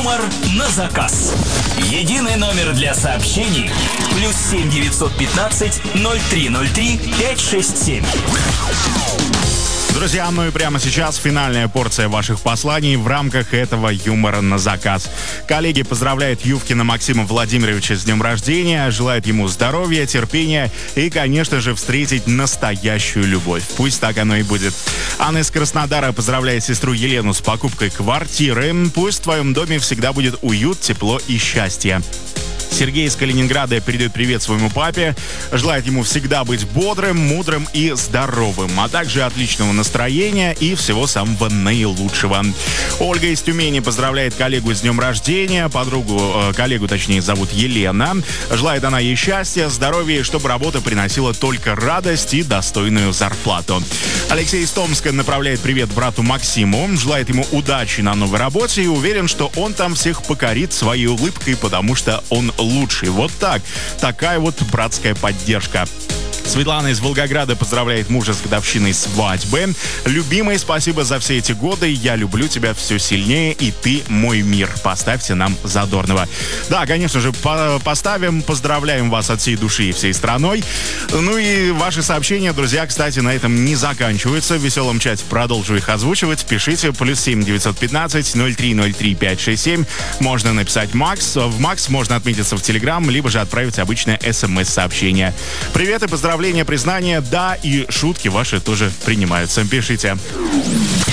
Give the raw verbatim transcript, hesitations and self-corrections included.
Юмор на заказ. Единый номер для сообщений. Плюс семь девятьсот пятнадцать ноль три ноль три пять шесть семь. Друзья, ну и прямо сейчас финальная порция ваших посланий в рамках этого юмора на заказ. Коллеги поздравляют Ювкина Максима Владимировича с днем рождения, желают ему здоровья, терпения и, конечно же, встретить настоящую любовь. Пусть так оно и будет. Анна из Краснодара поздравляет сестру Елену с покупкой квартиры. Пусть в твоем доме всегда будет уют, тепло и счастье. Сергей из Калининграда передает привет своему папе, желает ему всегда быть бодрым, мудрым и здоровым, а также отличного настроения и всего самого наилучшего. Ольга из Тюмени поздравляет коллегу с днем рождения, подругу, э, коллегу, точнее, зовут Елена. Желает она ей счастья, здоровья, чтобы работа приносила только радость и достойную зарплату. Алексей из Томска направляет привет брату Максиму, желает ему удачи на новой работе и уверен, что он там всех покорит своей улыбкой, потому что он лучший. Вот так. Такая вот братская поддержка. Светлана из Волгограда поздравляет мужа с годовщиной свадьбы. Любимый, спасибо за все эти годы. Я люблю тебя все сильнее, и ты мой мир. Поставьте нам задорного. Да, конечно же, по- поставим. Поздравляем вас от всей души и всей страной. Ну и ваши сообщения, друзья, кстати, на этом не заканчиваются. В веселом чате продолжу их озвучивать. Пишите плюс семь девятьсот пятнадцать ноль три ноль три пять шесть семь. Можно написать Макс. В Макс можно отметиться в Телеграм, либо же отправить обычное смс-сообщение. Привет и поздравления. Признания, да, и шутки ваши тоже принимаются. Пишите.